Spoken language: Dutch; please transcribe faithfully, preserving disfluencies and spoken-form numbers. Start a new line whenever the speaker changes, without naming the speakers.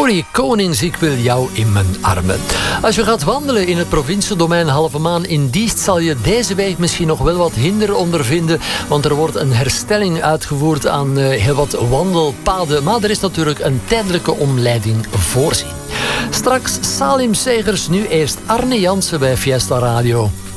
Corrie Konings, ik wil jou in mijn armen. Als je gaat wandelen in het provinciedomein Halve Maan in Diest, zal je deze week misschien nog wel wat hinder ondervinden, want er wordt een herstelling uitgevoerd aan uh, heel wat wandelpaden, maar er is natuurlijk een tijdelijke omleiding voorzien. Straks Salim Segers, nu eerst Arne Jansen bij Fiesta Radio.